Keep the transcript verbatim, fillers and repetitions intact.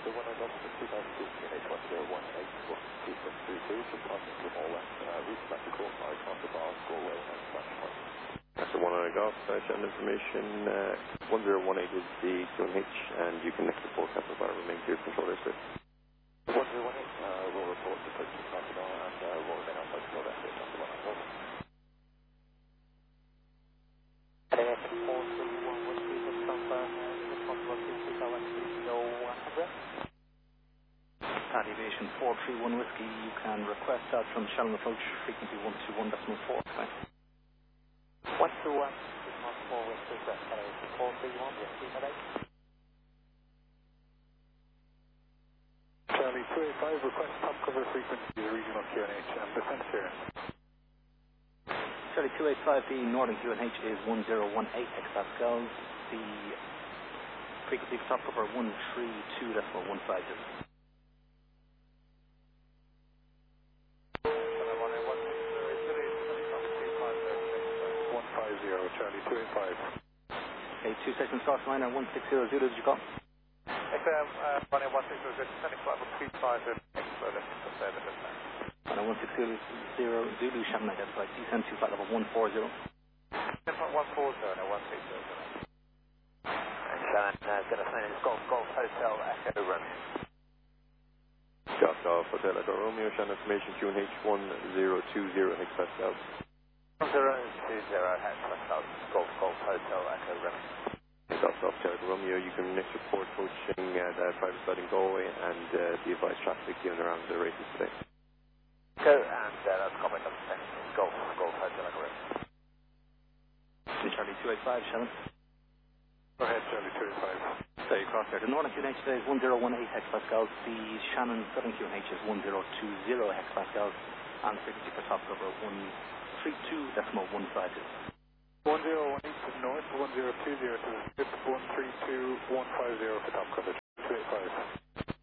one I got was two thousand two Q N H one zero one eight one two six three two, just passing from all west, uh, route back to Cornwall, Costa Bar, Galway, and Flash Point. That's the one I got. Uh, send information. Uh, one zero one eight is the Q N H, and you can next report Capital Bar remain clear control airspace. one zero one eight, uh, will report to purchase Capital and uh, will remain outside control airspace after one oh one. L A X four three one would be the number, responsible to two thousand one hundred. Pat Aviation four three one Whiskey, you can request that from Shannon approach, frequency one two one point four. one two one, one four Whiskey, L A X four three one Whiskey, hello. Charlie two eight five, request top cover frequency to regional Q N H and descent clearance. Charlie two eight five, the northern Q N H is one zero one eight hectopascals, the frequency for top cover one three two point one five zero. Charlie two eight five. Okay, two seconds cross line at one six zero Zulu, did you call? X M, uh, running one six zero Zulu, descending flight with three five zero, further to seven descent. On a one six zero Zulu, Shannon identified, descend to flight level one four zero. Descent one four zero, no one six zero Zulu. And Shannon, uh, going to send in Golf Golf Hotel Echo Romeo. Got Golf Hotel Echo Romeo, Shannon information Q N H one zero two zero hectopascals. one zero two zero hectopascals, Golf Golf Hotel Echo Romeo. Got Golf Hotel Echo Romeo, you can next report approaching uh, the private side in Galway and uh, the advised traffic given around the races today. Go, and uh, that's comment on the Golf Golf Hotel Echo Romeo. Charlie two eight five, Shannon. Go ahead, Charlie two eight five. There you cross there. The northern Q N H today is one zero one eight hectopascals, the Shannon southern Q N H is one zero two zero hectopascals, and the frequency for top cover one three two point one five zero. one zero one eight to the north, one zero two zero to the fifth, one three two point one five zero for top cover, two eight five.